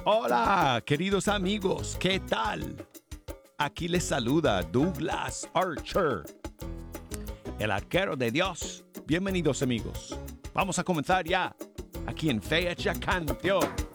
Hola, queridos amigos, ¿qué tal? Aquí les saluda Douglas Archer, el arquero de Dios. Bienvenidos amigos. Vamos a comenzar ya, aquí en Fecha Canción.